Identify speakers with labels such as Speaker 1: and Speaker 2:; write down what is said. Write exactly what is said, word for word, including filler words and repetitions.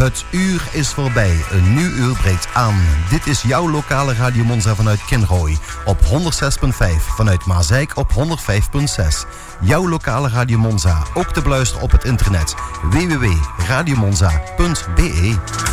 Speaker 1: Het uur is voorbij, een nieuw uur breekt aan. Dit is jouw lokale Radio Monza vanuit Kinrooi op honderdzes komma vijf. Vanuit Maasijk op honderdvijf komma zes. Jouw lokale Radio Monza, ook te beluisteren op het internet w w w punt radio monza punt b e.